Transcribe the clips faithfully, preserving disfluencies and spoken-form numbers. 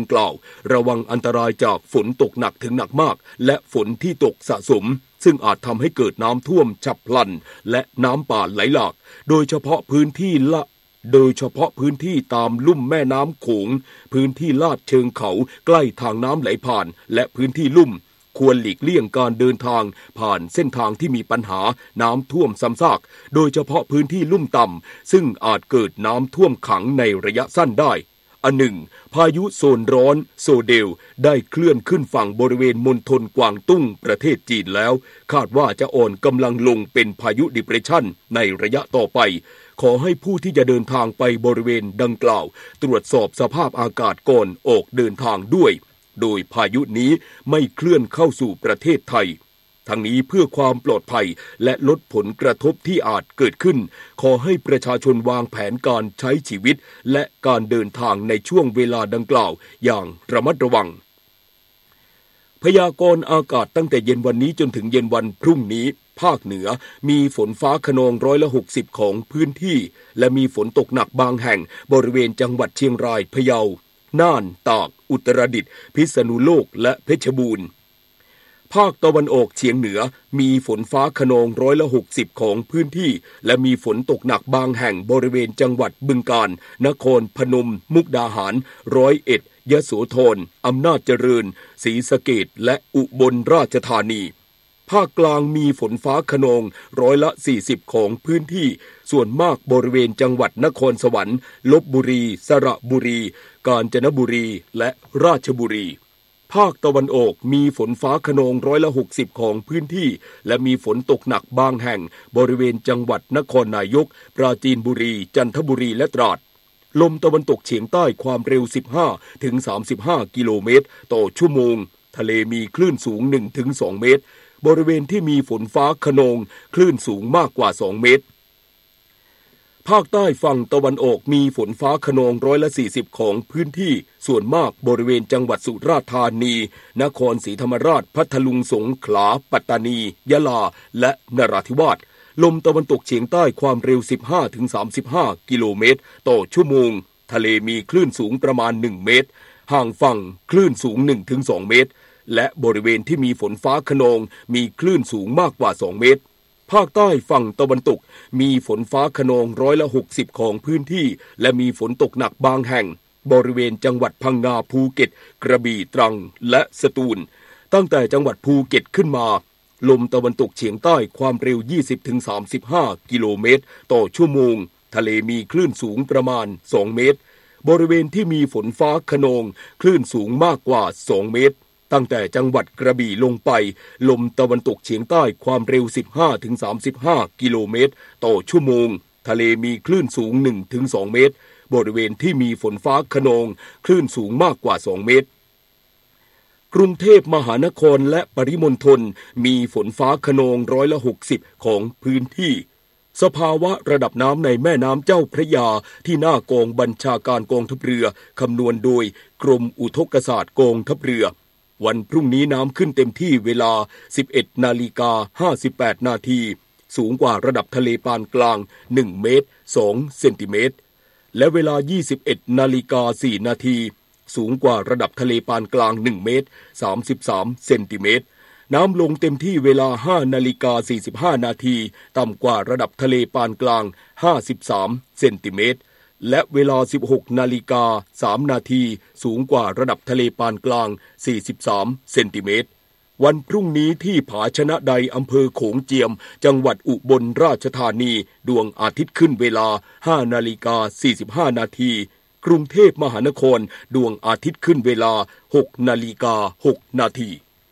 กล่าวระวังอันตรายจากฝนตกหนักถึงหนักมากและฝนที่ตกสะสมซึ่งอาจทำให้เกิดน้ำท่วมฉับพลันและน้ำป่าไหลหลากโดยเฉพาะพื้นที่ละโดยเฉพาะพื้นที่ตามลุ่มแม่น้ำโขงพื้นที่ลาดเชิงเขาใกล้ทางน้ำไหลผ่านและพื้นที่ลุ่มควรหลีกเลี่ยงการเดินทางผ่านเส้นทางที่มีปัญหาน้ำท่วมซ้ำซากโดยเฉพาะพื้นที่ลุ่มต่ำซึ่งอาจเกิดน้ำท่วมขังในระยะสั้นได้อันหนึ่งพายุโซนร้อนโซเดลได้เคลื่อนขึ้นฝั่งบริเวณมณฑลกวางตุ้งประเทศจีนแล้วคาดว่าจะอ่อนกำลังลงเป็นพายุดิเพรสชันในระยะต่อไปขอให้ผู้ที่จะเดินทางไปบริเวณดังกล่าวตรวจสอบสภาพอากาศก่อนออกเดินทางด้วยโดยพายุนี้ไม่เคลื่อนเข้าสู่ประเทศไทยทั้งนี้เพื่อความปลอดภัยและลดผลกระทบที่อาจเกิดขึ้นขอให้ประชาชนวางแผนการใช้ชีวิตและการเดินทางในช่วงเวลาดังกล่าวอย่างระมัดระวังพยากรณ์อากาศตั้งแต่เย็นวันนี้จนถึงเย็นวันพรุ่งนี้ภาคเหนือมีฝนฟ้าคะนองร้อยละหกสิบของพื้นที่และมีฝนตกหนักบางแห่งบริเวณจังหวัดเชียงรายพะเยาน่านตากอุตรดิตถ์พิษณุโลกและเพชรบูรณ์ภาคตะวันออกเฉียงเหนือมีฝนฟ้าคะนองร้อยละหกสิบของพื้นที่และมีฝนตกหนักบางแห่งบริเวณจังหวัดบึงกาฬนครพนมมุกดาหารร้อยเอ็ดยโสธรอำนาจเจริญศรีสะเกษและอุบลราชธานีภาคกลางมีฝนฟ้าคะนองร้อยละสี่สิบของพื้นที่ส่วนมากบริเวณจังหวัดนครสวรรค์ลพบุรีสระบุรีกาญจนบุรีและราชบุรีภาคตะวันออกมีฝนฟ้าคะนองร้อยละหกสิบของพื้นที่และมีฝนตกหนักบางแห่งบริเวณจังหวัดนครนายกปราจีนบุรีจันทบุรีและตราดลมตะวันตกเฉียงใต้ความเร็วสิบห้าถึงสามสิบห้ากิโลเมตรต่อชั่วโมงทะเลมีคลื่นสูง หนึ่งถึงสอง เมตรบริเวณที่มีฝนฟ้าคะนองคลื่นสูงมากกว่าสองเมตรภาคใต้ฝั่งตะวันออกมีฝนฟ้าคะนองร้อยละสี่สิบของพื้นที่ส่วนมากบริเวณจังหวัดสุราษฎร์ธานีนครศรีธรรมราชพัทลุงสงขลาปัตตานียะลาและนราธิวาสลมตะวันตกเฉียงใต้ความเร็ว สิบห้าถึงสามสิบห้า กิโลเมตรต่อชั่วโมงทะเลมีคลื่นสูงประมาณหนึ่งเมตรห่างฝั่งคลื่นสูง หนึ่งถึงสอง เมตรและบริเวณที่มีฝนฟ้าคะนองมีคลื่นสูงมากกว่าสองเมตรภาคใต้ฝั่งตะวันตกมีฝนฟ้าคะนองร้อยละหกสิบของพื้นที่และมีฝนตกหนักบางแห่งบริเวณจังหวัดพังงาภูเก็ตกระบี่ตรังและสตูลตั้งแต่จังหวัดภูเก็ตขึ้นมาลมตะวันตกเฉียงใต้ความเร็ว ยี่สิบถึงสามสิบห้า กิโลเมตรต่อชั่วโมงทะเลมีคลื่นสูงประมาณสองเมตรบริเวณที่มีฝนฟ้าคะนองคลื่นสูงมากกว่าสองเมตรตั้งแต่จังหวัดกระบี่ลงไปลมตะวันตกเฉียงใต้ความเร็ว สิบห้าถึงสามสิบห้า กิโลเมตรต่อชั่วโมงทะเลมีคลื่นสูง หนึ่งถึงสอง เมตรบริเวณที่มีฝนฟ้าคะนองคลื่นสูงมากกว่าสองเมตรกรุงเทพมหานครและปริมณฑลมีฝนฟ้าคะนองร้อยละหกสิบของพื้นที่สภาวะระดับน้ำในแม่น้ำเจ้าพระยาที่หน้ากองบัญชาการกองทัพเรือคำนวณโดยกรมอุทกศาสตร์กองทัพเรือวันพรุ่งนี้น้ำขึ้นเต็มที่เวลา สิบเอ็ดนาฬิกาห้าสิบแปด นาทีสูงกว่าระดับทะเลปานกลางหนึ่งเมตรสองเซนติเมตรและเวลา ยี่สิบเอ็ดนาฬิกาสี่ นาทีสูงกว่าระดับทะเลปานกลางหนึ่งเมตรสามสิบสามเซนติเมตรน้ำลงเต็มที่เวลา ห้านาฬิกาสี่สิบห้า นาทีต่ำกว่าระดับทะเลปานกลางห้าสิบสามเซนติเมตรและเวลา สิบหกนาฬิกาสาม นาทีสูงกว่าระดับทะเลปานกลางสี่สิบสามเซนติเมตรวันพรุ่งนี้ที่ผาชนะใดอำเภอโขงเจียมจังหวัดอุบลราชธานีดวงอาทิตย์ขึ้นเวลา ห้านาฬิกาสี่สิบห้า นาทีกรุงเทพมหานครดวงอาทิตย์ขึ้นเวลา หกนาฬิกาหก นาที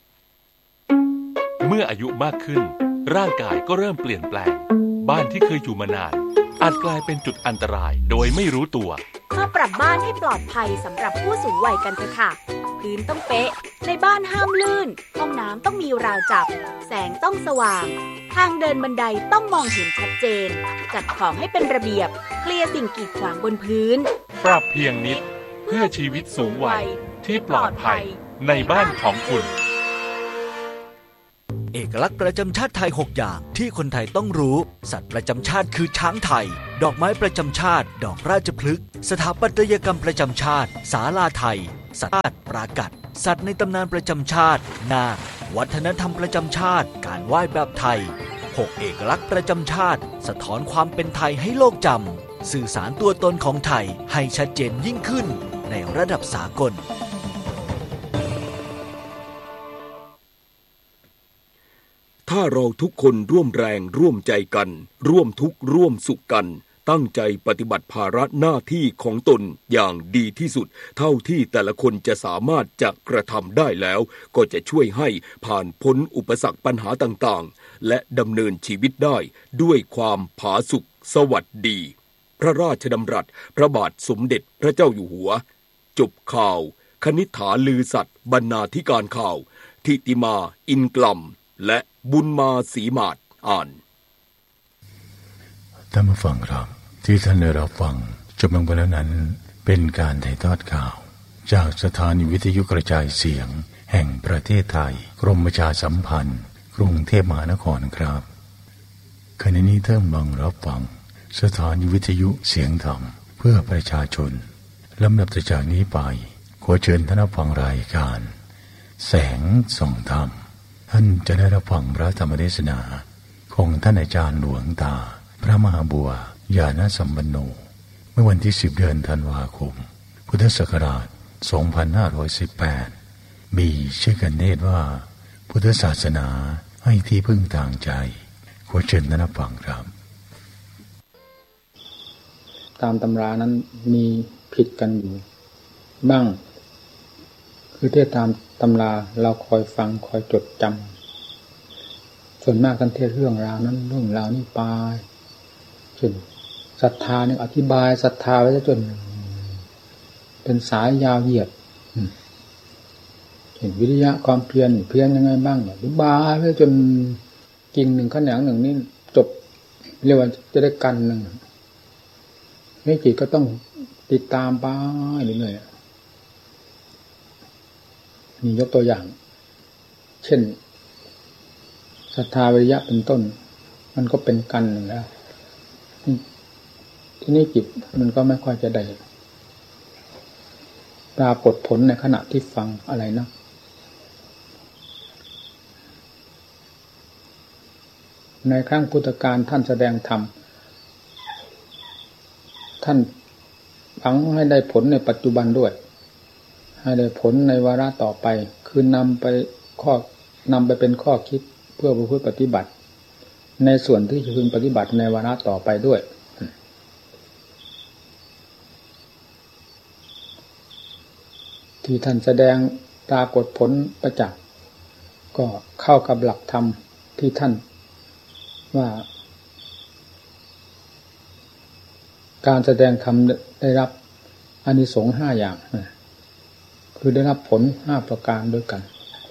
เมื่ออายุมากขึ้นร่างกายก็เริ่มเปลี่ยนแปลงบ้านที่เคยอยู่มานานอาจกลายเป็นจุดอันตรายโดยไม่รู้ตัวมาปรับบ้านให้ปลอดภัยสำหรับผู้สูงวัยกันเถอะค่ะพื้นต้องเป๊ะในบ้านห้ามลื่นห้องน้ำต้องมีราวจับแสงต้องสว่างทางเดินบันไดต้องมองเห็นชัดเจนจัดของให้เป็นระเบียบเคลียร์สิ่งกีดขวางบนพื้นปรับเพียงนิดเพื่อชีวิตสูงวัยที่ปลอดภัยในบ้านของคุณเอกลักษณ์ประจำชาติไทยหกอย่างที่คนไทยต้องรู้สัตว์ประจำชาติคือช้างไทยดอกไม้ประจำชาติดอกราชพฤกษ์สถาปัตยกรรมประจำชาติศาลาไทยสัตว์ปรากัดสัตว์ในตำนานประจำชาตินาควัฒนธรรมประจำชาติการไหว้แบบไทยหกเอกลักษณ์ประจำชาติสะท้อนความเป็นไทยให้โลกจำสื่อสารตัวตนของไทยให้ชัดเจนยิ่งขึ้นในระดับสากลถ้าเราทุกคนร่วมแรงร่วมใจกันร่วมทุกข์ร่วมสุขกันตั้งใจปฏิบัติภาระหน้าที่ของตนอย่างดีที่สุดเท่าที่แต่ละคนจะสามารถจะกระทำได้แล้วก็จะช่วยให้ผ่านพ้นอุปสรรคปัญหาต่างๆและดำเนินชีวิตได้ด้วยความผาสุกสวัสดีพระราชดำรัสพระบาทสมเด็จพระเจ้าอยู่หัวจบข่าวคณิษฐาลือสัตย์บรรณาธิการข่าวทิติมาอินกลัมและบุญมาศรีมาศอ่านท่านผู้ฟังครับที่ท่านได้รับฟังจบลงไปแล้วนั้นเป็นการถ่ายทอดข่าวจากสถานีวิทยุกระจายเสียงแห่งประเทศไทยกรมประชาสัมพันธ์กรุงเทพมหานครครับขณะนี้ท่านกำลังรับฟังสถานีวิทยุเสียงธรรมเพื่อประชาชนลำดับจากนี้ไปขอเชิญท่านรับฟังรายการแสงส่องธรรมท่านจะได้รับฟังพระธรรมเทศนาของท่านอาจารย์หลวงตาพระมหาบัวญาณสัมปันโนเมื่อวันที่สิบเดือนธันวาคมพุทธศักราชสองพันห้าร้อยสิบแปดมีชื่อกันเนตว่าพุทธศาสนาให้ที่พึ่งทางใจขอเชิญท่านรับฟังครับตามตำรานั้นมีผิดกันอยู่บ้างคือเทศตามตำราเราคอยฟังคอยจดจำส่วนมากกันเทศเรื่องราวนั้นเรื่องราวนี้ไปจนศรัทธาเนี่ยอธิบายศรัทธาไว้จนเป็นสายยาวเหยียดเห็นวิริยะความเพียรเพียรยังไงบ้างอธิบายไว้จนกิ่งหนึ่งขนงหนึ่งนี่จบเรียกว่าจะได้กันหนึ่งไม่กี่ก็ต้องติดตามไปเรื่อยๆมียกตัวอย่างเช่นศรัทธาวิริยะเป็นต้นมันก็เป็นกันหนึ่งแล้วที่นี่จิตมันก็ไม่ค่อยจะได้ปรากฏผลในขณะที่ฟังอะไรนะในครั้งพุทธกาลท่านแสดงธรรมท่านหวังให้ได้ผลในปัจจุบันด้วยให้ได้ผลในวาระต่อไปคือนำไปข้อนำไปเป็นข้อคิดเพื่อประพฤติปฏิบัติในส่วนที่จะพึงปฏิบัติในวาระต่อไปด้วยที่ท่านแสดงปรากฏผลประจักษ์ก็เข้ากับหลักธรรมที่ท่านว่าการแสดงธรรมได้รับอานิสงส์ห้าอย่างคือได้รับผลห้าประการด้วยกัน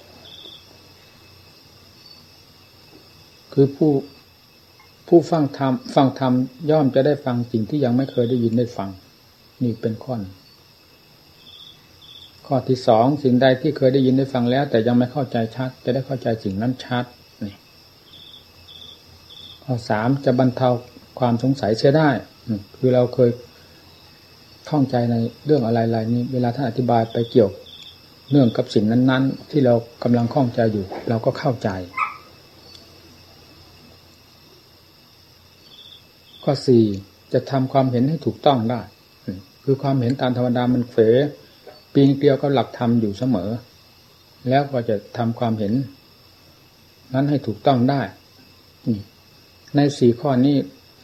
คือผู้ผู้ฟังธรรมฟังธรรมย่อมจะได้ฟังสิ่งที่ยังไม่เคยได้ยินได้ฟังนี่เป็นข้อข้อที่สองสิ่งใดที่เคยได้ยินได้ฟังแล้วแต่ยังไม่เข้าใจชัดจะได้เข้าใจสิ่งนั้นชัดนี่ข้อสามจะบรรเทาความสงสัยเสียได้คือเราเคยข้องใจในเรื่องอะไรๆนี้เวลาท่านอธิบายไปเกี่ยวเนื่องกับสิ่งนั้นๆที่เรากำลังข้องใจอยู่เราก็เข้าใจข้อสี่จะทำความเห็นให้ถูกต้องได้คือความเห็นตามธรรมดามันเฝปีนเกลียวกับหลักธรรมอยู่เสมอแล้วก็จะทำความเห็นนั้นให้ถูกต้องได้ในสี่ข้อนี้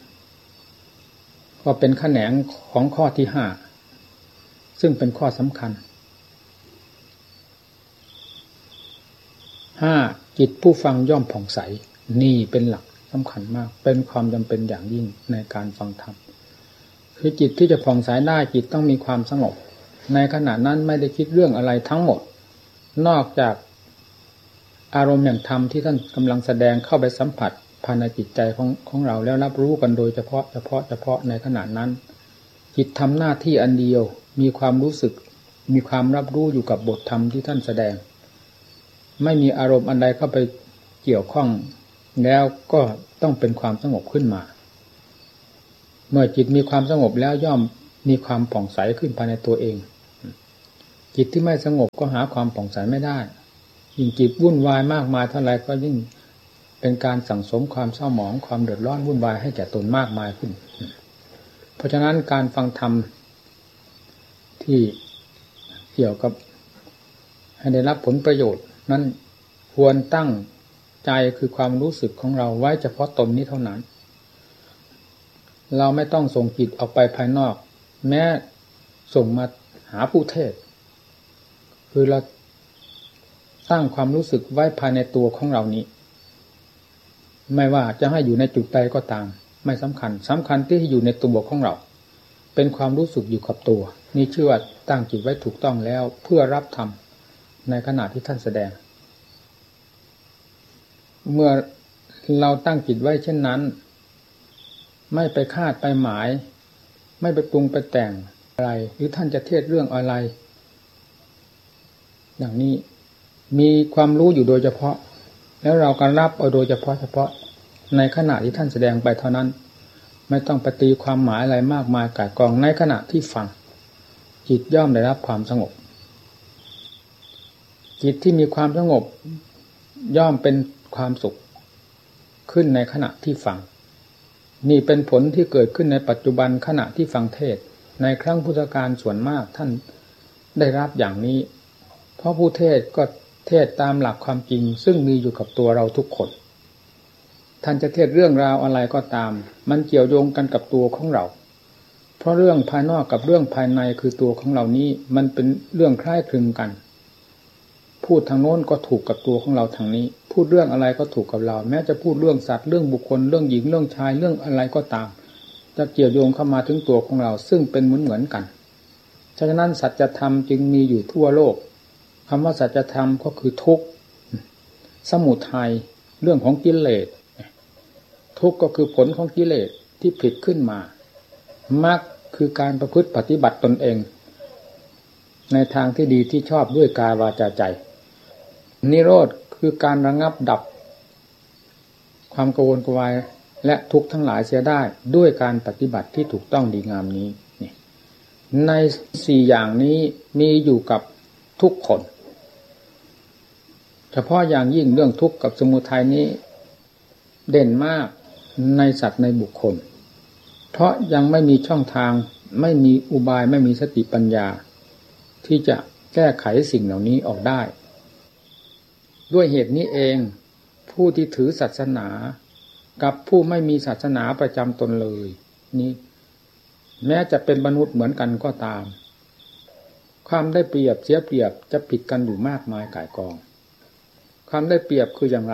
ก็เป็นแขนงของข้อที่ห้าซึ่งเป็นข้อสำคัญห้าจิตผู้ฟังย่อมผ่องใสนี่เป็นหลักสำคัญมากเป็นความจำเป็นอย่างยิ่งในการฟังธรรมคือจิตที่จะผ่องใสได้จิตต้องมีความสงบในขณะนั้นไม่ได้คิดเรื่องอะไรทั้งหมดนอกจากอารมณ์อย่างธรรมที่ท่านกำลังแสดงเข้าไปสัมผัสภายในจิตใจของของเราแล้วรับรู้กันโดยเฉพาะเฉพาะเฉพาะในขณะนั้นจิตทำหน้าที่อันเดียวมีความรู้สึกมีความรับรู้อยู่กับบทธรรมที่ท่านแสดงไม่มีอารมณ์อันใดเข้าไปเกี่ยวข้องแล้วก็ต้องเป็นความสงบขึ้นมาเมื่อจิตมีความสงบแล้วย่อมมีความผ่องใสขึ้นภายในตัวเองจิตที่ไม่สงบก็หาความผ่องใสไม่ได้ยิ่งจิตวุ่นวายมากมายเท่าไรก็ยิ่งเป็นการสั่งสมความเศร้าหมองความเดือดร้อนวุ่นวายให้แก่ตนมากมายขึ้นเพราะฉะนั้นการฟังธรรมที่เกี่ยวกับให้ได้รับผลประโยชน์นั้นควรตั้งใจคือความรู้สึกของเราไว้เฉพาะตนนี้เท่านั้นเราไม่ต้องส่งจิตออกไปภายนอกแม้ส่งมาหาผู้เทศคือเราตั้งความรู้สึกไว้ภายในตัวของเรานี้ไม่ว่าจะให้อยู่ในจุดใดก็ตามไม่สำคัญสำคัญที่อยู่ในตัวของเราเป็นความรู้สึกอยู่กับตัวนี่ชื่อว่าตั้งจิตไว้ถูกต้องแล้วเพื่อรับธรรมในขณะที่ท่านแสดงเมื่อเราตั้งจิตไว้เช่นนั้นไม่ไปคาดไปหมายไม่ไปปรุงไปแต่งอะไรหรือท่านจะเทศเรื่องอะไรอย่างนี้มีความรู้อยู่โดยเฉพาะแล้วเราก็รับเอาโดยเฉพาะเฉพาะในขณะที่ท่านแสดงไปเท่านั้นไม่ต้องไปตีความหมายอะไรมากมายก่ายกองในขณะที่ฟังจิตย่อมได้รับความสงบจิตที่มีความสงบย่อมเป็นความสุขขึ้นในขณะที่ฟังนี่เป็นผลที่เกิดขึ้นในปัจจุบันขณะที่ฟังเทศในครั้งพุทธกาลส่วนมากท่านได้รับอย่างนี้เพราะผู้เทศก็เทศตามหลักความจริงซึ่งมีอยู่กับตัวเราทุกคนท่านจะเทศเรื่องราวอะไรก็ตามมันเกี่ยวโยงกันกับตัวของเราเพราะเรื่องภายนอกกับเรื่องภายในคือตัวของเรานี้มันเป็นเรื่องคล้ายคลึงกันพูดทางโน้นก็ถูกกับตัวของเราทางนี้พูดเรื่องอะไรก็ถูกกับเราแม้จะพูดเรื่องสัตว์เรื่องบุคคลเรื่องหญิงเรื่องชายเรื่องอะไรก็ตามจะเกี่ยวโยงเข้ามาถึงตัวของเราซึ่งเป็นเหมือนเหมือนกันฉะนั้นสัจธรรมจึงมีอยู่ทั่วโลกคำว่าสัจธรรมก็คือทุกข์สมุทัยเรื่องของกิเลสทุกข์ก็คือผลของกิเลสที่ผลิตขึ้นมามรรคคือการประพฤติปฏิบัติตนเองในทางที่ดีที่ชอบด้วยกายวาจาใจนิโรธคือการระงับดับความกังวลกวายและทุกข์ทั้งหลายเสียได้ด้วยการปฏิบัติที่ถูกต้องดีงามนี้ในสี่อย่างนี้มีอยู่กับทุกคนเฉพาะอย่างยิ่งเรื่องทุกข์กับสมุทัยนี้เด่นมากในสัตว์ในบุคคลเพราะยังไม่มีช่องทางไม่มีอุบายไม่มีสติปัญญาที่จะแก้ไขสิ่งเหล่านี้ออกได้ด้วยเหตุนี้เองผู้ที่ถือศาสนากับผู้ไม่มีศาสนาประจำตนเลยนี้แม้จะเป็นมนุษย์เหมือนกันก็ตามความได้เปรียบเสียเปรียบจะผิดกันอยู่มากมายก่ายกองความได้เปรียบคืออย่างไร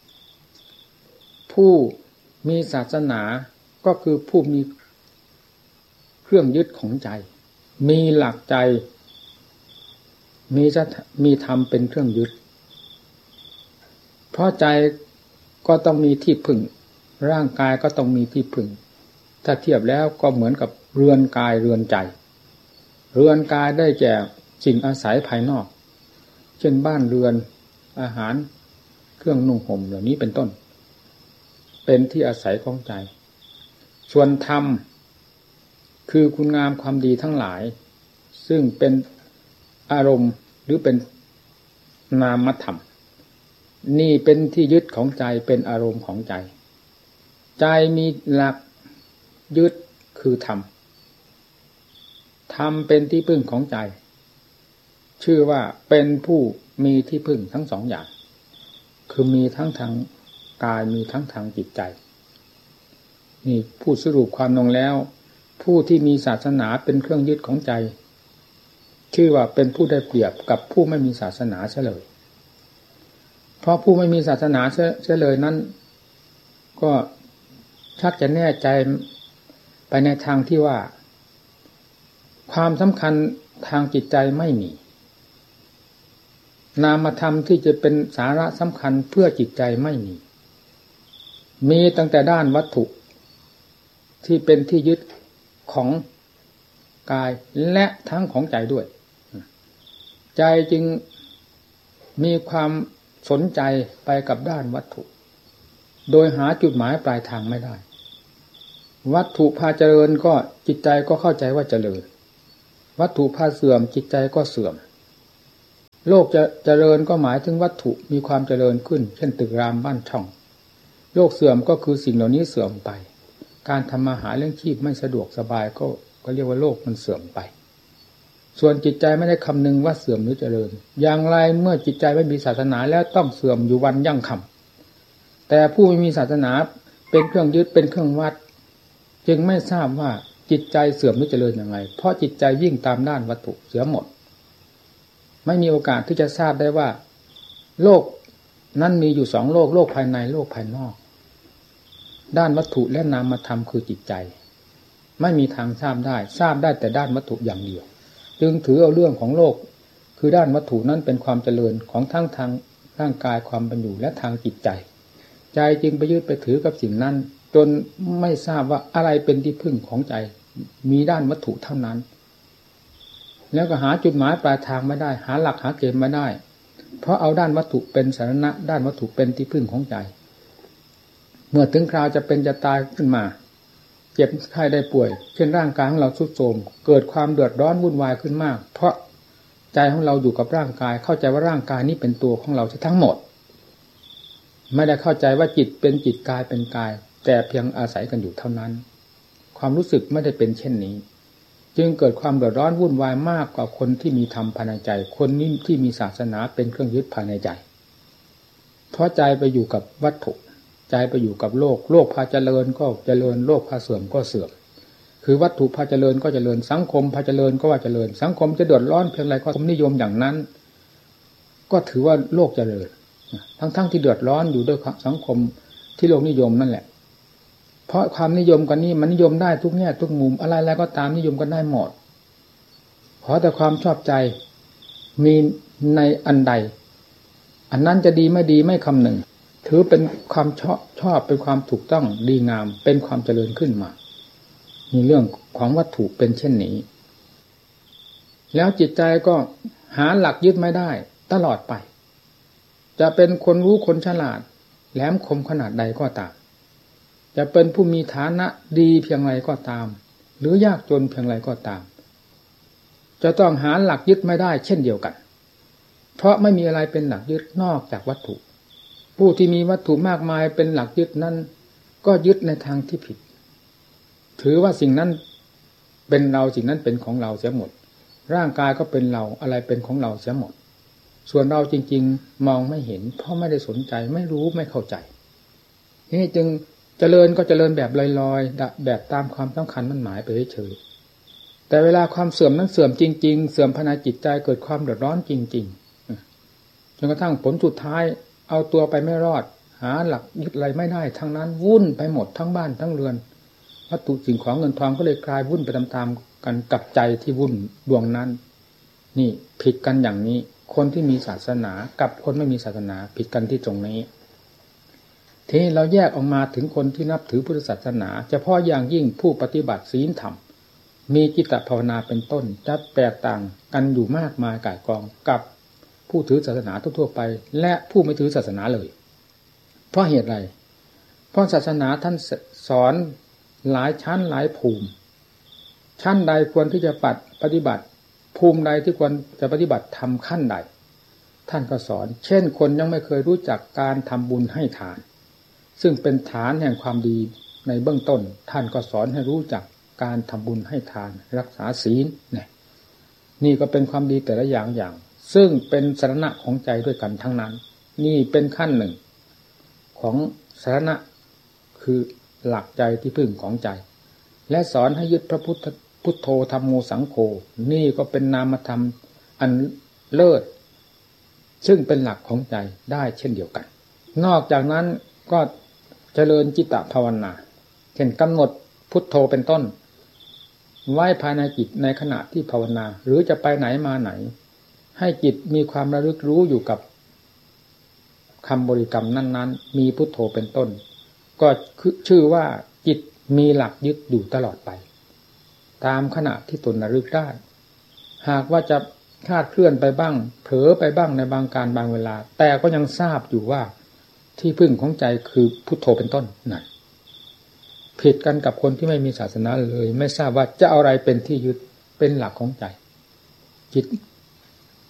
ผู้มีศาสนาก็คือผู้มีเครื่องยึดของใจมีหลักใจมีจะมีธรรมเป็นเครื่องยึดเพราะใจก็ต้องมีที่พึ่งร่างกายก็ต้องมีที่พึ่งถ้าเทียบแล้วก็เหมือนกับเรือนกายเรือนใจเรือนกายได้แก่สิ่งอาศัยภายนอกเช่นบ้านเรือนอาหารเครื่องนุ่งห่มเหล่านี้เป็นต้นเป็นที่อาศัยของใจส่วนธรรมคือคุณงามความดีทั้งหลายซึ่งเป็นอารมณ์หรือเป็นนามธรรมนี่เป็นที่ยึดของใจเป็นอารมณ์ของใจใจมีหลักยึดคือธรรมธรรมเป็นที่พึ่งของใจชื่อว่าเป็นผู้มีที่พึ่งทั้งสองอย่างคือมีทั้งทางกายมีทั้งทางจิตใจนี่พูดสรุปความลงแล้วผู้ที่มีศาสนาเป็นเครื่องยึดของใจชื่อว่าเป็นผู้ได้เปรียบกับผู้ไม่มีศาสนาเฉลยเพราะผู้ไม่มีศาสนาเฉลยนั้นก็ชักจะแน่ใจไปในทางที่ว่าความสำคัญทางจิตใจไม่มีนามธรรมที่จะเป็นสาระสำคัญเพื่อจิตใจไม่มีมีตั้งแต่ด้านวัตถุที่เป็นที่ยึดของกายและทั้งของใจด้วยใจจึงมีความสนใจไปกับด้านวัตถุโดยหาจุดหมายปลายทางไม่ได้วัตถุพาเจริญก็จิตใจก็เข้าใจว่าเจริญวัตถุพาเสื่อมจิตใจก็เสื่อมโลกจะเจริญก็หมายถึงวัตถุมีความเจริญขึ้นเช่นตึกรามบ้านช่องโลกเสื่อมก็คือสิ่งเหล่านี้เสื่อมไปการทำมาหาเรื่องชีพไม่สะดวกสบายก็ก็เรียกว่าโลกมันเสื่อมไปส่วนจิตใจไม่ได้คำนึงว่าเสื่อมหรือเจริญอย่างไรเมื่อจิตใจไม่มีศาสนาแล้วต้องเสื่อมอยู่วันยั่งค่ำแต่ผู้ไม่มีศาสนาเป็นเครื่องยึดเป็นเครื่องวัดจึงไม่ทราบว่าจิตใจเสื่อมหรือเจริญอย่างไรเพราะจิตใจวิ่งตามด้านวัตถุเสียหมดไม่มีโอกาสที่จะทราบได้ว่าโลกนั้นมีอยู่สองโลกโลกภายในโลกภายนอกด้านวัตถุและนามธรรมคือจิตใจไม่มีทางทราบได้ทราบได้แต่ด้านวัตถุอย่างเดียวจึงถือเอาเรื่องของโลกคือด้านวัตถุนั้นเป็นความเจริญของทั้งทางร่างกายความเป็นอยู่และทางจิตใจใจจึงไปยึดไปถือกับสิ่งนั้นจนไม่ทราบว่าอะไรเป็นที่พึ่งของใจมีด้านวัตถุเท่านั้นแล้วก็หาจุดหมายปลายทางไม่ได้หาหลักหาเกณฑ์ไม่ได้เพราะเอาด้านวัตถุเป็นสาระด้านวัตถุเป็นที่พึ่งของใจเมื่อถึงคราวจะเป็นจะตายขึ้นมาเจ็บไข้ได้ป่วยเช่นร่างกายของเราทรุดโทรมเกิดความเดือดร้อนวุ่นวายขึ้นมากเพราะใจของเราอยู่กับร่างกายเข้าใจว่าร่างกายนี้เป็นตัวของเราทั้งหมดไม่ได้เข้าใจว่าจิตเป็นจิตกายเป็นกายแต่เพียงอาศัยกันอยู่เท่านั้นความรู้สึกไม่ได้เป็นเช่นนี้จึงเกิดความเดือดร้อนวุ่นวายมากกว่าคนที่มีธรรมภายในใจคนนี้ที่มีศาสนาเป็นเครื่องยึดภายในใจเพราะใจไปอยู่กับวัตถุใจไปอยู่กับโลกโลกพาเจริญก็เจริญโลกพาเสื่อมก็เสื่อมคือวัตถุพาเจริญก็เจริญสังคมพาเจริญก็ว่าเจริญสังคมจะเดือดร้อนเพียงไรก็นิยมอย่างนั้นก็ถือว่าโลกเจริญทั้งๆ ท, ที่เดือดร้อนอยู่ด้วยสังคมที่โลกนิยมนั่นแหละเพราะความนิยมกันนี้มันนิยมได้ทุกแง่ทุกมุมอะไรแล้วก็ตามนิยมกันได้หมดเพราะแต่ความชอบใจมีในอันใดอันนั้นจะดีไม่ดีไม่คำหนึ่งถือเป็นความชอบชอบเป็นความถูกต้องดีงามเป็นความเจริญขึ้นมามีเรื่องของวัตถุเป็นเช่นนี้แล้วจิตใจก็หาหลักยึดไม่ได้ตลอดไปจะเป็นคนรู้คนฉลาดแหลมคมขนาดใดก็ตามจะเป็นผู้มีฐานะดีเพียงไรก็ตามหรือยากจนเพียงไรก็ตามจะต้องหาหลักยึดไม่ได้เช่นเดียวกันเพราะไม่มีอะไรเป็นหลักยึดนอกจากวัตถุผู้ที่มีวัตถุมากมายเป็นหลักยึดนั้นก็ยึดในทางที่ผิดถือว่าสิ่งนั้นเป็นเราสิ่งนั้นเป็นของเราเสียหมดร่างกายก็เป็นเราอะไรเป็นของเราเสียหมดส่วนเราจริงๆมองไม่เห็นเพราะไม่ได้สนใจไม่รู้ไม่เข้าใจนี่จึงเจริญก็เจริญแบบลอยๆแบบตามความสำคัญมั่นหมายไปเฉยๆแต่เวลาความเสื่อมนั้นเสื่อมจริงๆเสื่อมภายในจิตใจเกิดความเดือดร้อนจริงๆจนกระทั่งผลสุดท้ายเอาตัวไปไม่รอดหาหลักยึดอะไรไม่ได้ทั้งนั้นวุ่นไปหมดทั้งบ้านทั้งเรือนวัตถุสิ่งของเงินทองก็เลยกลายวุ่นไปตามๆกันกับใจที่วุ่นดวงนั้นนี่ผิดกันอย่างนี้คนที่มีศาสนากับคนไม่มีศาสนาผิดกันที่ตรงนี้ทีนี้เราแยกออกมาถึงคนที่นับถือพุทธศาสนาเฉพาะอย่างยิ่งผู้ปฏิบัติศีลธรรมมีจิตภาวนาเป็นต้นจะแตกต่างกันอยู่มากมายก่ายกองกับผู้ถือศาสนาทั่วๆไปและผู้ไม่ถือศาสนาเลยเพราะเหตุไรเพราะศาสนาท่านสอนหลายชั้นหลายภูมิชั้นใดควรที่จะปฏิบัติภูมิใดที่ควรจะปฏิบัติทำขั้นใดท่านก็สอนเช่นคนยังไม่เคยรู้จักการทำบุญให้ทานซึ่งเป็นฐานแห่งความดีในเบื้องต้นท่านก็สอนให้รู้จักการทำบุญให้ทานรักษาศีลเนี่ยนี่ก็เป็นความดีแต่ละอย่างอย่างซึ่งเป็นสรณะของใจด้วยกันทั้งนั้นนี่เป็นขั้นหนึ่งของสรณะคือหลักใจที่พึ่งของใจและสอนให้ยึดพระพุทธพุทโธธัมโมสังโฆนี่ก็เป็นนามธรรมอันเลิศซึ่งเป็นหลักของใจได้เช่นเดียวกันนอกจากนั้นก็เจริญจิตตภาวนาเช่นกำหนดพุทโธเป็นต้นไว้ภายในจิตในขณะที่ภาวนาหรือจะไปไหนมาไหนให้จิตมีความระลึกรู้อยู่กับคำบริกรรมนั้นๆมีพุทโธเป็นต้นก็ชื่อว่าจิตมีหลักยึดอยู่ตลอดไปตามขณะที่ตนระลึกได้หากว่าจะคลาดเคลื่อนไปบ้างเผลอไปบ้างในบางการบางเวลาแต่ก็ยังทราบอยู่ว่าที่พึ่งของใจคือพุทโธเป็นต้นนั่นผิดกันกับคนที่ไม่มีศาสนาเลยไม่ทราบว่าจะเอาอะไรเป็นที่ยึดเป็นหลักของใจจิต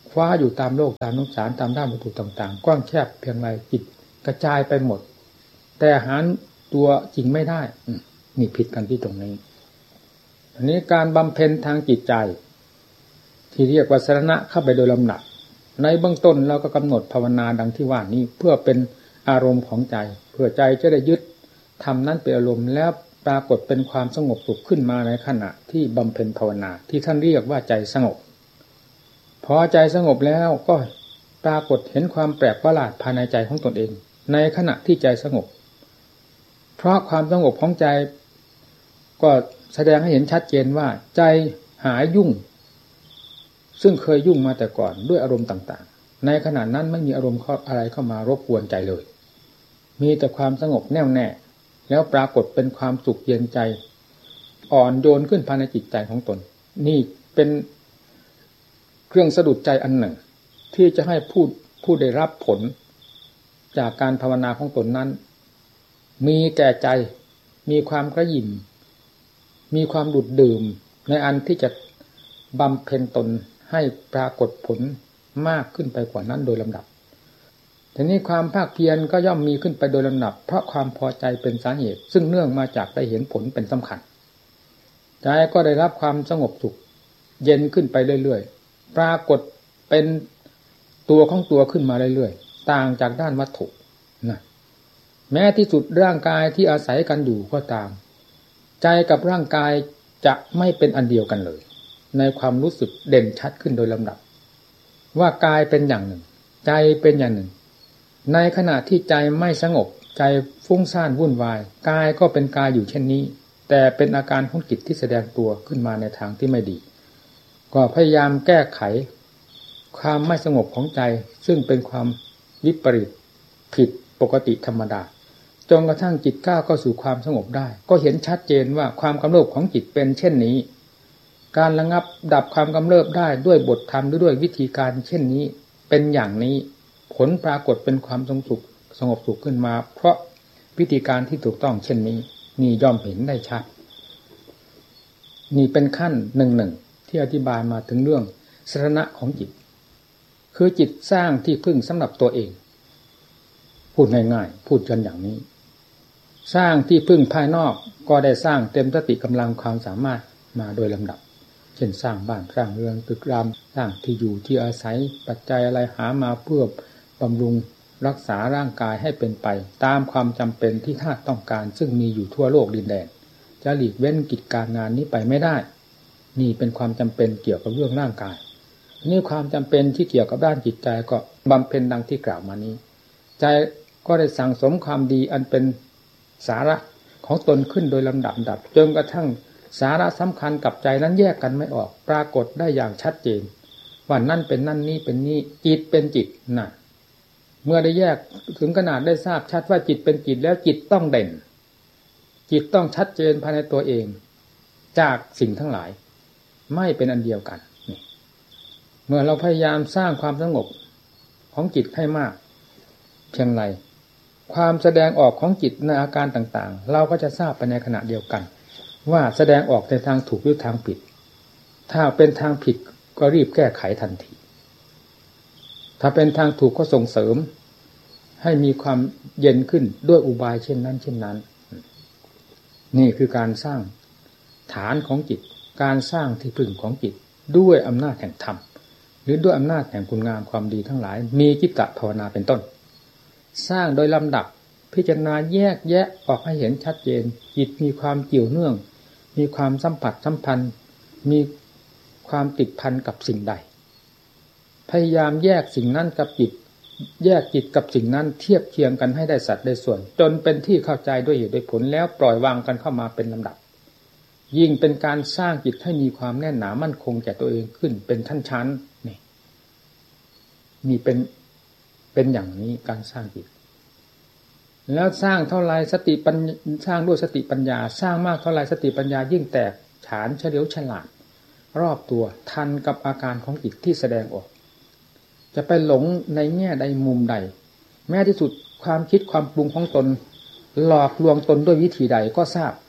คว้าอยู่ตามโลกตามนุสารตามด้านวัตถุต่างๆกว้างแคบเพียงไรจิตกระจายไปหมดแต่หาตัวจริงไม่ได้นี่ผิดกันที่ตรงนี้อันนี้การบำเพ็ญทางจิตใจที่เรียกว่าสรณะเข้าไปโดยลำดับในเบื้องต้นเราก็กำหนดภาวนาดังที่ว่านี้เพื่อเป็นอารมณ์ของใจเพื่อใจจะได้ยึดทำนั้นเป็นอารมณ์แล้วปรากฏเป็นความสงบสุขขึ้นมาในขณะที่บำเพ็ญภาวนาที่ท่านเรียกว่าใจสงบพอใจสงบแล้วก็ปรากฏเห็นความแปลกประหลาดภายในใจของตนเองในขณะที่ใจสงบเพราะความสงบของใจก็แสดงให้เห็นชัดเจนว่าใจหายยุ่งซึ่งเคยยุ่งมาแต่ก่อนด้วยอารมณ์ต่างๆในขณะนั้นไม่มีอารมณ์อะไรเข้ามารบกวนใจเลยมีแต่ความสงบแน่วแน่แล้วปรากฏเป็นความสุขเย็นใจอ่อนโยนขึ้นภายในจิตใจของตนนี่เป็นเครื่องสะดุดใจอันหนึ่งที่จะให้ผู้ผู้ได้รับผลจากการภาวนาของตนนั้นมีแก่ใจมีความกระหยิ่มมีความดุดดื่มในอันที่จะบำเพ็ญตนให้ปรากฏผลมากขึ้นไปกว่านั้นโดยลำดับทีนี้ความภาคเพียรก็ย่อมมีขึ้นไปโดยลำดับเพราะความพอใจเป็นสาเหตุซึ่งเนื่องมาจากได้เห็นผลเป็นสำคัญใจก็ได้รับความสงบสุขเย็นขึ้นไปเรื่อยๆปรากฏเป็นตัวของตัวขึ้นมาเรื่อยๆต่างจากด้านวัตถุนะแม้ที่สุดร่างกายที่อาศัยกันอยู่ก็ตามใจกับร่างกายจะไม่เป็นอันเดียวกันเลยในความรู้สึกเด่นชัดขึ้นโดยลำดับว่ากายเป็นอย่างหนึ่งใจเป็นอย่างหนึ่งในขณะที่ใจไม่สงบใจฟุ้งซ่านวุ่นวายกายก็เป็นกายอยู่เช่นนี้แต่เป็นอาการของจิตที่แสดงตัวขึ้นมาในทางที่ไม่ดีก็พยายามแก้ไขความไม่สงบของใจซึ่งเป็นความวิปริตผิดปกติธรรมดาจนกระทั่งจิตก้าวเข้าสู่ความสงบได้ก็เห็นชัดเจนว่าความกำเริบของจิตเป็นเช่นนี้การระงับดับความกำเริบได้ด้วยบทธรรมหรือด้วยวิธีการเช่นนี้เป็นอย่างนี้ผลปรากฏเป็นความสงบสุขสงบสุขขึ้นมาเพราะวิธีการที่ถูกต้องเช่นนี้นี่ย่อมเห็นได้ชัดนี่เป็นขั้นหนึ่งหนึ่งที่อธิบายมาถึงเรื่องสรณะของจิตคือจิตสร้างที่พึ่งสำหรับตัวเองพูดง่ายๆพูดกันอย่างนี้สร้างที่พึ่งภายนอกก็ได้สร้างเต็มสติกำลังความสามารถมาโดยลำดับเช่นสร้างบ้านสร้างเรือนตึกรามสร้างที่อยู่ที่อาศัยปัจจัยอะไรหามาเพื่อบำรุงรักษาร่างกายให้เป็นไปตามความจำเป็นที่ท่านต้องการซึ่งมีอยู่ทั่วโลกดินแดนจะหลีกเว้นกิจการงานนี้ไปไม่ได้นี่เป็นความจำเป็นเกี่ยวกับเรื่องร่างกายนี่ความจำเป็นที่เกี่ยวกับด้านจิตใจก็บำเพ็ญดังที่กล่าวมานี้ใจก็ได้สั่งสมความดีอันเป็นสาระของตนขึ้นโดยลำดับดับจนกระทั่งสาระสำคัญกับใจนั้นแยกกันไม่ออกปรากฏได้อย่างชัดเจนว่านั่นเป็นนั่นนี่เป็นนี่จิตเป็นจิตน่ะเมื่อได้แยกถึงขนาดได้ทราบชัดว่าจิตเป็นจิตแล้วจิตต้องเด่นจิตต้องชัดเจนภายในตัวเองจากสิ่งทั้งหลายไม่เป็นอันเดียวกันเมื่อเราพยายามสร้างความสงบของจิตให้มากเพียงไรความแสดงออกของจิตในอาการต่างๆเราก็จะทราบไปในขณะเดียวกันว่าแสดงออกในทางถูกหรือทางผิดถ้าเป็นทางผิดก็รีบแก้ไขทันทีถ้าเป็นทางถูกก็ส่งเสริมให้มีความเย็นขึ้นด้วยอุบายเช่นนั้นเช่นนั้นนี่คือการสร้างฐานของจิตการสร้างที่พึ่งของจิตด้วยอำนาจแห่งธรรมหรือด้วยอำนาจแห่งคุณงามความดีทั้งหลายมีจิตตภาวนาเป็นต้นสร้างโดยลำดับพิจารณาแยกแยะออกให้เห็นชัดเจนจิตมีความเกี่ยวเนื่องมีความสัมผัสสัมพันธ์มีความติดพันกับสิ่งใดพยายามแยกสิ่งนั้นกับจิตแยกจิตกับสิ่งนั้นเทียบเคียงกันให้ได้สัดได้ส่วนจนเป็นที่เข้าใจด้วยเหตุด้วยผลแล้วปล่อยวางกันเข้ามาเป็นลำดับยิ่งเป็นการสร้างจิตให้มีความแน่นหนามั่นคงแก่ตัวเองขึ้นเป็นชั้นๆนี่มีเป็นเป็นอย่างนี้การสร้างจิตแล้วสร้างเท่าไรสติปัญญาสร้างด้วยสติปัญญาสร้างมากเท่าไรสติปัญญายิ่งแตกฉานเฉลียวฉลาดรอบตัวทันกับอาการของจิตที่แสดงออกจะไปหลงในแง่ใดมุมใดแม้ที่สุดความคิดความปรุงของตนหลอกลวงตนด้วยวิธีใดก็ทราบ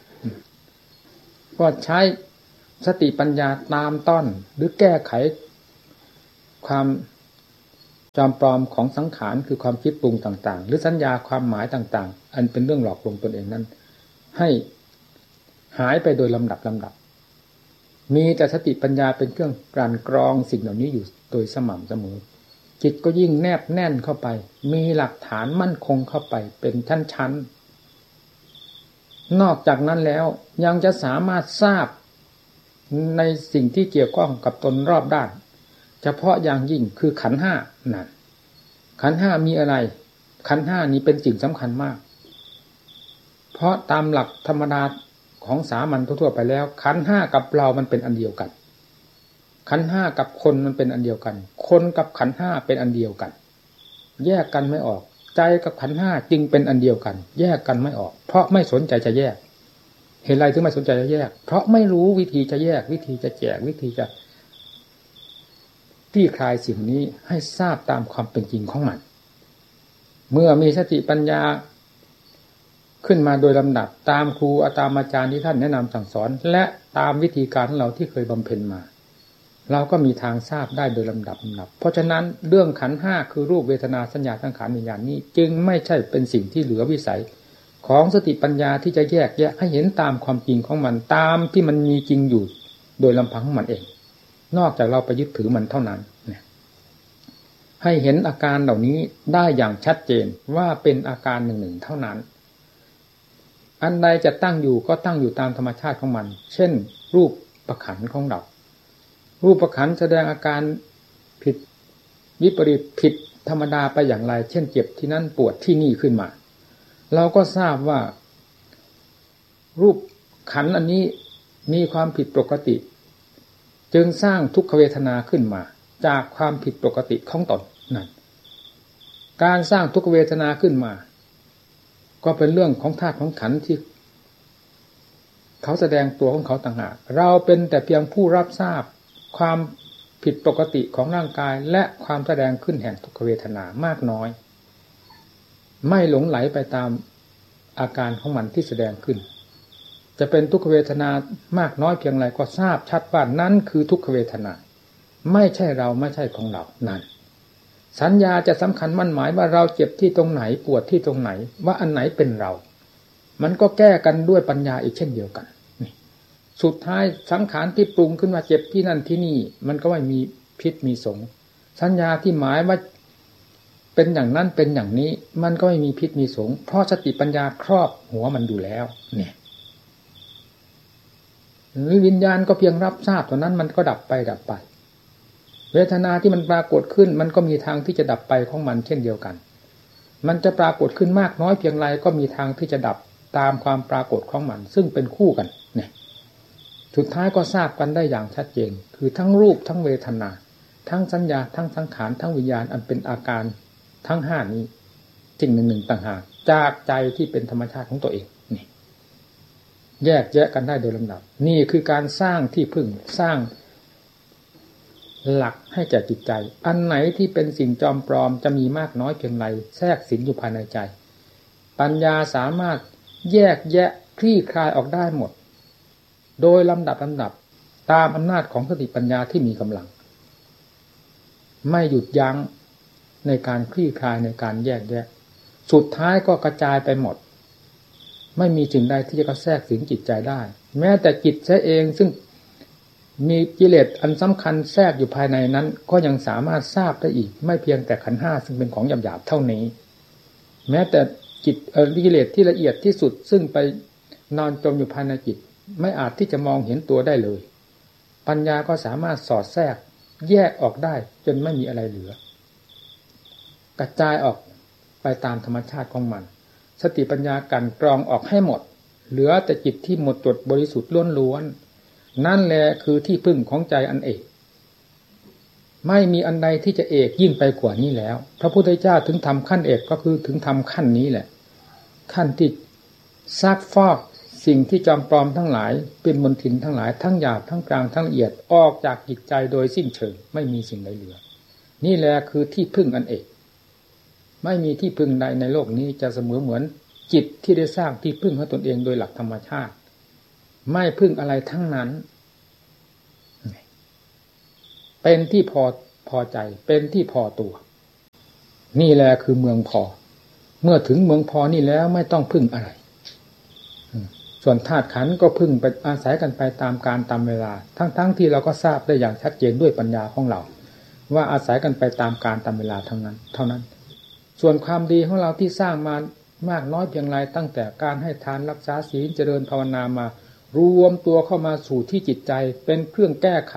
ก็ใช้สติปัญญาตามต้อนหรือแก้ไขความจอมปลอมของสังขารคือความคิดปรุงต่างๆหรือสัญญาความหมายต่างๆอันเป็นเรื่องหลอกลวงตนเองนั้นให้หายไปโดยลำดับลำดับมีแต่สติปัญญาเป็นเครื่องกลั่นกรองสิ่งเหล่านี้อยู่โดยสม่ำเสมอจิตก็ยิ่งแนบแน่นเข้าไปมีหลักฐานมั่นคงเข้าไปเป็นชั้นๆนอกจากนั้นแล้วยังจะสามารถทราบในสิ่งที่เกี่ยวข้องกับตนรอบด้านเฉพาะอย่างยิ่งคือขันธ์ห้านั่นขันธ์ห้ามีอะไรขันธ์ห้านี้เป็นสิ่งสำคัญมากเพราะตามหลักธรรมดาของสามัญทั่วๆไปแล้วขันธ์ห้ากับเรามันเป็นอันเดียวกันขันธ์ห้ากับคนมันเป็นอันเดียวกันคนกับขันธ์ห้าเป็นอันเดียวกันแยกกันไม่ออกใจกับขันธ์ห้าจึงเป็นอันเดียวกันแยกกันไม่ออกเพราะไม่สนใจจะแยกเหตุไรถึงไม่สนใจจะแยกเพราะไม่รู้วิธีจะแยกวิธีจะแจกวิธีจะคลี่คลายสิ่งนี้ให้ทราบตามความเป็นจริงของมันเมื่อมีสติปัญญาขึ้นมาโดยลำดับตามครูตามอาจารย์ที่ท่านแนะนำสั่งสอนและตามวิธีการของเราที่เคยบำเพ็ญมาเราก็มีทางทราบได้โดยลำดับลำดับเพราะฉะนั้นเรื่องขันธ์ห้าคือรูปเวทนาสัญญาสังขารวิญญาณนี้จึงไม่ใช่เป็นสิ่งที่เหลือวิสัยของสติปัญญาที่จะแยกแยะให้เห็นตามความจริงของมันตามที่มันมีจริงอยู่โดยลำพังของมันเองนอกจากเราไปยึดถือมันเท่านั้นให้เห็นอาการเหล่านี้ได้อย่างชัดเจนว่าเป็นอาการหนึ่งๆเท่านั้นอันใดจะตั้งอยู่ก็ตั้งอยู่ตามธรรมชาติของมันเช่นรูปประขันของเรารูปประขันแสดงอาการผิดวิปริตผิดธรรมดาไปอย่างไรเช่นเจ็บที่นั่นปวดที่นี่ขึ้นมาเราก็ทราบว่ารูปขันอันนี้มีความผิดปกติจึงสร้างทุกขเวทนาขึ้นมาจากความผิดปกติของตนนั่นการสร้างทุกขเวทนาขึ้นมาก็เป็นเรื่องของธาตุของขันธ์ที่เขาแสดงตัวของเขาต่างหากเราเป็นแต่เพียงผู้รับทราบความผิดปกติของร่างกายและความแสดงขึ้นแห่งทุกขเวทนามากน้อยไม่หลงไหลไปตามอาการของมันที่แสดงขึ้นจะเป็นทุกขเวทนามากน้อยเพียงไรก็ทราบชัดว่านั้นคือทุกขเวทนาไม่ใช่เราไม่ใช่ของเรานั่นสัญญาจะสำคัญมั่นหมายว่าเราเจ็บที่ตรงไหนปวดที่ตรงไหนว่าอันไหนเป็นเรามันก็แก้กันด้วยปัญญาอีกเช่นเดียวกันสุดท้ายสังขารที่ปรุงขึ้นมาเจ็บที่นั่นที่นี่มันก็ไม่มีพิษมีสงสัญญาที่หมายว่าเป็นอย่างนั้นเป็นอย่างนี้มันก็ไม่มีพิษมีสงเพราะสติปัญญาครอบหัวมันอยู่แล้วเนี่ยหรือวิญญาณก็เพียงรับทราบเท่านั้นมันก็ดับไปดับไปเวทนาที่มันปรากฏขึ้นมันก็มีทางที่จะดับไปของมันเช่นเดียวกันมันจะปรากฏขึ้นมากน้อยเพียงไรก็มีทางที่จะดับตามความปรากฏของมันซึ่งเป็นคู่กันเนี่ยสุดท้ายก็ทราบกันได้อย่างชัดเจนคือทั้งรูปทั้งเวทนาทั้งสัญญาทั้งสังขารทั้งวิญญาณอันเป็นอาการทั้งห้านี้สิ่งหนึ่งหนึ่งต่างหากจากใจที่เป็นธรรมชาติของตัวเองนี่แยกแยะกันได้โดยลำดับนี่คือการสร้างที่พึ่งสร้างหลักให้แก่จิตใจอันไหนที่เป็นสิ่งจอมปลอมจะมีมากน้อยเพียงไรแทรกสิงอยู่ภายในใจปัญญาสามารถแยกแยะคลี่คลายออกได้หมดโดยลำดับลำดับตามอำนาจของสติปัญญาที่มีกำลังไม่หยุดยั้งในการคลี่คลายในการแยกแยะสุดท้ายก็กระจายไปหมดไม่มีสิ่งใดที่จะกระแทรกสิงจิตใจได้แม้แต่จิตเองซึ่งมีกิเลสอันสำคัญแทรกอยู่ภายในนั้นก็ยังสามารถทราบได้อีกไม่เพียงแต่ขันธ์ห้าซึ่งเป็นของหยาบๆเท่านี้แม้แต่จิตเอ่อกิเลสที่ละเอียดที่สุดซึ่งไปนอนจมอยู่ภายในจิตไม่อาจที่จะมองเห็นตัวได้เลยปัญญาก็สามารถสอดแทรกแยกออกได้จนไม่มีอะไรเหลือกระจายออกไปตามธรรมชาติของมันสติปัญญากันกรองออกให้หมดเหลือแต่จิตที่หมดจดบริสุทธิ์ล้วนๆนั่นแหละคือที่พึ่งของใจอันเอกไม่มีอันใดที่จะเอกยิ่งไปกว่านี้แล้วพระพุทธเจ้าถึงทำขั้นเอกก็คือถึงทำขั้นนี้แหละขั้นที่ซักฟอกสิ่งที่จอมปลอมทั้งหลายเป็นมลทินทั้งหลายทั้งหยาบทั้งกลางทั้งละเอียดออกจากจิตใจโดยสิ้นเชิงไม่มีสิ่งใดเหลือนี่แหละคือที่พึ่งอันเอกไม่มีที่พึ่งใดในโลกนี้จะเสมอเหมือนจิตที่ได้สร้างที่พึ่งให้ตนเองโดยหลักธรรมชาติไม่พึ่งอะไรทั้งนั้นเป็นที่พอพพอใจเป็นที่พอตัวนี่แหละคือเมืองพอเมื่อถึงเมืองพอนี่แล้วไม่ต้องพึ่งอะไรส่วนธาตุขันธ์ก็พึ่งไปอาศัยกันไปตามการตามเวลาทั้งๆ ท, ที่เราก็ทราบได้อย่างชัดเจนด้วยปัญญาของเราว่าอาศัยกันไปตามการตามเวลาทั้งนั้นเท่านั้นส่วนความดีของเราที่สร้างมามากน้อยเพียงไรตั้งแต่การให้ทานรักษาศีลเจริญภาวนามารวมตัวเข้ามาสู่ที่จิตใจเป็นเครื่องแก้ไข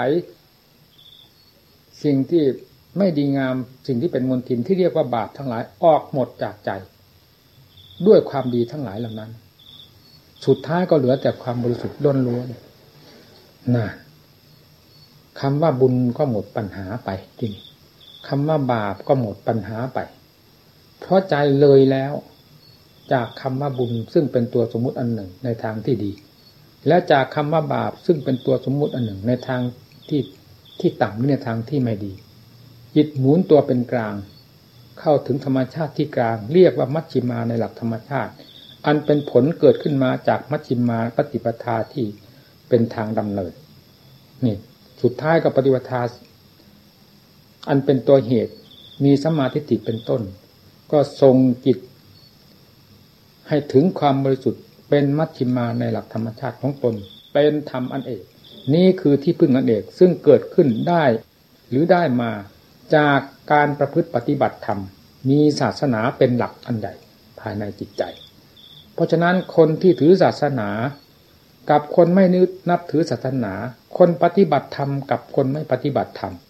สิ่งที่ไม่ดีงามสิ่งที่เป็นมลทินที่เรียกว่าบาปทั้งหลายออกหมดจากใจด้วยความดีทั้งหลายเหล่านั้นสุดท้ายก็เหลือแต่ความบริสุทธิ์ล้วนๆน่ะคำว่าบุญก็หมดปัญหาไปจริงคำว่าบาปก็หมดปัญหาไปเพราะใจเลยแล้วจากคำว่าบุญซึ่งเป็นตัวสมมุติอันหนึ่งในทางที่ดีและจากคำว่าบาปซึ่งเป็นตัวสมมุติอันหนึ่งในทางที่ที่ต่ำในทางที่ไม่ดีจิตหมุนตัวเป็นกลางเข้าถึงธรรมชาติที่กลางเรียกว่ามัชฌิมาในหลักธรรมชาติอันเป็นผลเกิดขึ้นมาจากมัชฌิมาปฏิปทาที่เป็นทางดำเนินนี่สุดท้ายก็ปฏิปทาอันเป็นตัวเหตุมีสัมมาทิฏฐิเป็นต้นก็ทรงจิตให้ถึงความบริสุทธิ์เป็นมัชฌิมาในหลักธรรมชาติของตนเป็นธรรมอันเอกนี่คือที่พึ่งอันเอกซึ่งเกิดขึ้นได้หรือได้มาจากการประพฤติปฏิบัติธรรมมีศาสนาเป็นหลักอันใหญ่ภายในจิตใจเพราะฉะนั้นคนที่ถือศาสนากับคนไม่นับถือศาสนาคนปฏิบัติธรรมกับคนไม่ปฏิบัติธรรม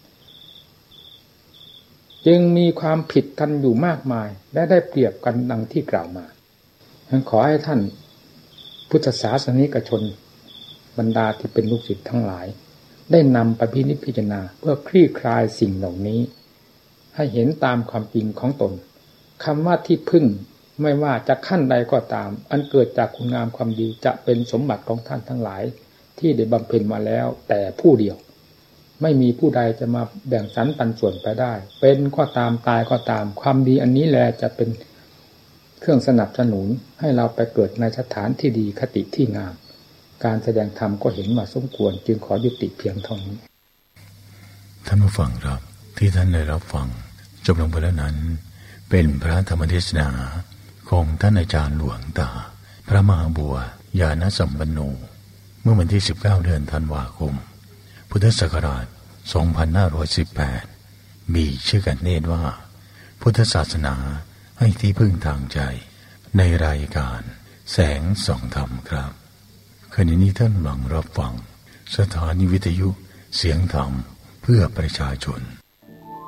จึงมีความผิดกันอยู่มากมายและได้เปรียบกันดังที่กล่าวมาฉันขอให้ท่านพุทธศาสนิกชนบรรดาที่เป็นลูกศิษย์ทั้งหลายได้นำไปพินิจพิจารณาเพื่อคลี่คลายสิ่งเหล่านี้ให้เห็นตามความจริงของตนคำว่าที่พึ่งไม่ว่าจะขั้นใดก็ตามอันเกิดจากคุณงามความดีจะเป็นสมบัติของท่านทั้งหลายที่ได้บำเพ็ญมาแล้วแต่ผู้เดียวไม่มีผู้ใดจะมาแบ่งสรรปันส่วนไปได้เป็นก็ตามตายก็ตามความดีอันนี้แหละจะเป็นเครื่องสนับสนุนให้เราไปเกิดในสถานที่ดีคติที่งามการแสดงธรรมก็เห็นว่าสมควรจึงขอยุติเพียงเท่านี้ท่านผู้ฟังครับที่ท่านได้รับฟังจบลงไปแล้วนั้นเป็นพระธรรมเทศนาของท่านอาจารย์หลวงตาพระมหาบัวญาณสัมปันโนเมื่อวันที่สิบเก้าเดือนธันวาคมพุทธศักราชสองพันห้าร้อยสิบแปดมีชื่อกันเนตว่าพุทธศาสนาให้ที่พึ่งทางใจในรายการแสงส่องธรรมครับขณะนี้ท่านกำลังรับฟังสถานีวิทยุเสียงธรรมเพื่อประชาชน